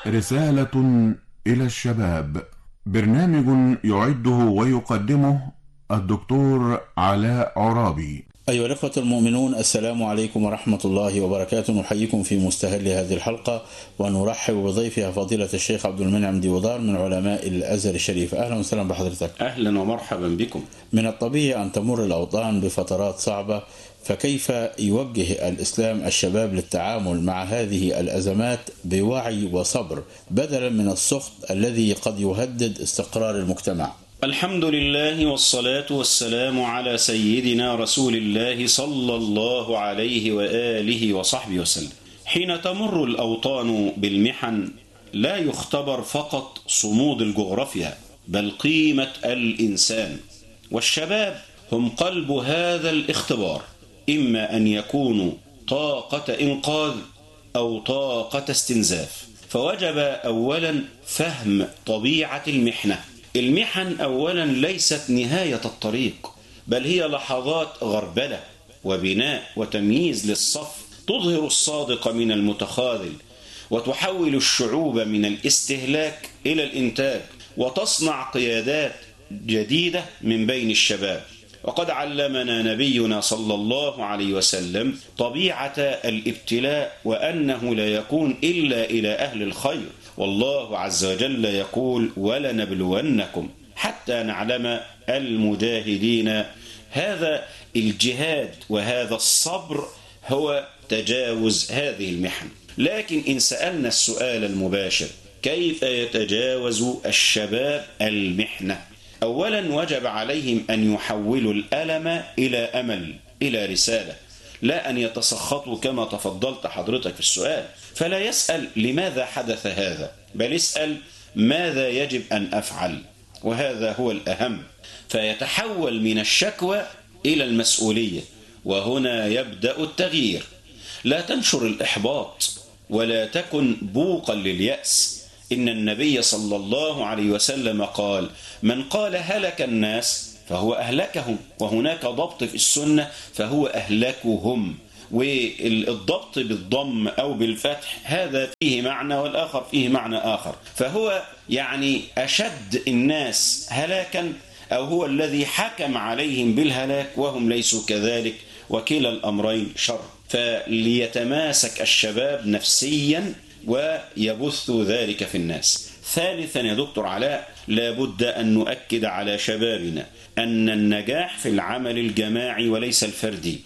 رسالة إلى الشباب. برنامج يعده ويقدمه الدكتور علاء عرابي. أيها الأخوة المؤمنون، السلام عليكم ورحمة الله وبركاته. نحييكم في مستهل هذه الحلقة ونرحب بضيفها فضيلة الشيخ عبد المنعم ديودار من علماء الأزهر الشريف. أهلا وسهلا بحضرتك. أهلا ومرحبا بكم. من الطبيعي أن تمر الأوطان بفترات صعبة، فكيف يوجه الإسلام الشباب للتعامل مع هذه الأزمات بوعي وصبر بدلا من السخط الذي قد يهدد استقرار المجتمع؟ الحمد لله والصلاة والسلام على سيدنا رسول الله صلى الله عليه وآله وصحبه وسلم. حين تمر الأوطان بالمحن لا يختبر فقط صمود الجغرافيا بل قيمة الإنسان، والشباب هم قلب هذا الاختبار، إما أن يكونوا طاقة إنقاذ أو طاقة استنزاف. فوجب أولا فهم طبيعة المحنة. المحن أولا ليست نهاية الطريق، بل هي لحظات غربلة وبناء وتمييز للصف، تظهر الصادق من المتخاذل، وتحول الشعوب من الاستهلاك إلى الإنتاج، وتصنع قيادات جديدة من بين الشباب. وقد علمنا نبينا صلى الله عليه وسلم طبيعة الابتلاء، وأنه لا يكون إلا إلى أهل الخير، والله عز وجل يقول: ولنبلونكم حتى نعلم المجاهدين. هذا الجهاد وهذا الصبر هو تجاوز هذه المحن. لكن إن سألنا السؤال المباشر: كيف يتجاوز الشباب المحنة؟ أولا وجب عليهم أن يحولوا الألم إلى أمل، إلى رسالة، لا أن يتسخطوا كما تفضلت حضرتك في السؤال. فلا يسأل لماذا حدث هذا، بل يسأل ماذا يجب أن أفعل، وهذا هو الأهم. فيتحول من الشكوى إلى المسؤولية، وهنا يبدأ التغيير. لا تنشر الإحباط ولا تكن بوقا لليأس. إن النبي صلى الله عليه وسلم قال: من قال هلك الناس فهو أهلكهم، وهناك ضبط في السنة فهو أهلكهم. والضبط بالضم أو بالفتح هذا فيه معنى والآخر فيه معنى آخر، فهو يعني أشد الناس هلاكا، أو هو الذي حكم عليهم بالهلاك وهم ليسوا كذلك، وكلا الأمرين شر. فليتماسك الشباب نفسيا ويبث ذلك في الناس. ثالثا يا دكتور علاء، لابد أن نؤكد على شبابنا أن النجاح في العمل الجماعي وليس الفردي.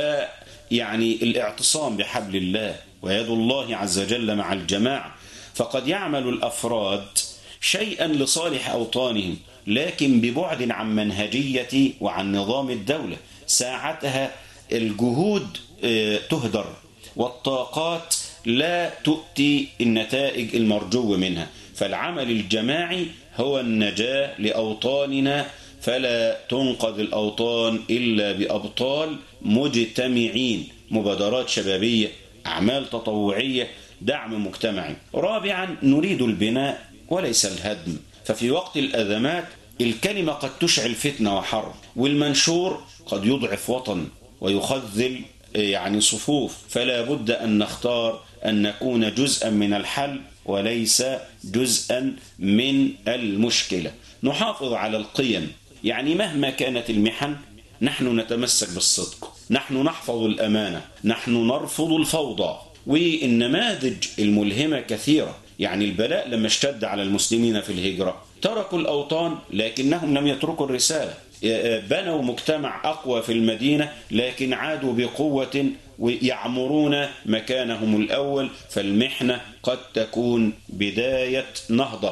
فيعني الاعتصام بحبل الله ويد الله عز وجل مع الجماعة. فقد يعمل الأفراد شيئا لصالح أوطانهم، لكن ببعد عن منهجية وعن نظام الدولة. ساعتها الجهود تهدر والطاقات لا تؤتي النتائج المرجو منها. فالعمل الجماعي هو النجاة لأوطاننا، فلا تنقذ الأوطان إلا بأبطال مجتمعين، مبادرات شبابية، أعمال تطوعية، دعم مجتمعي. رابعا، نريد البناء وليس الهدم. ففي وقت الأزمات الكلمة قد تشعل فتنة وحرب، والمنشور قد يضعف وطن ويخذل يعني صفوف. فلا بد أن نختار أن نكون جزءا من الحل وليس جزءا من المشكلة. نحافظ على القيم، يعني مهما كانت المحن نحن نتمسك بالصدق، نحن نحفظ الأمانة، نحن نرفض الفوضى. والنماذج الملهمة كثيرة. يعني البلاء لما اشتد على المسلمين في الهجرة تركوا الأوطان لكنهم لم يتركوا الرسالة. بنوا مجتمع أقوى في المدينة لكن عادوا بقوة ويعمرون مكانهم الأول. فالمحنة قد تكون بداية نهضة.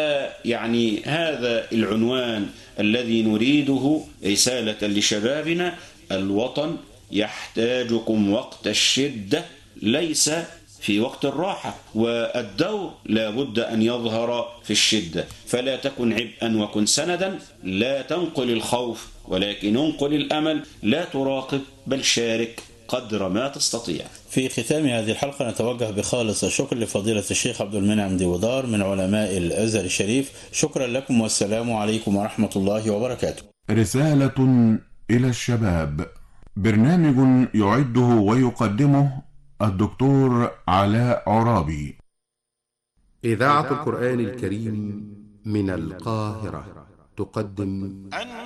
فيعني هذا العنوان الذي نريده رسالة لشبابنا: الوطن يحتاجكم وقت الشدة ليس في وقت الراحة، والدور لا بد أن يظهر في الشدة. فلا تكن عبئا وكن سندا. لا تنقل الخوف ولكن انقل الأمل. لا تراقب بل شارك قدر ما تستطيع. في ختام هذه الحلقة نتوجه بخالص الشكر لفضيلة الشيخ عبد المنعم ديودار من علماء الأزهر الشريف. شكرا لكم والسلام عليكم ورحمة الله وبركاته. رسالة إلى الشباب. برنامج يعده ويقدمه الدكتور علاء عرابي. إذاعة القرآن الكريم من القاهرة تقدم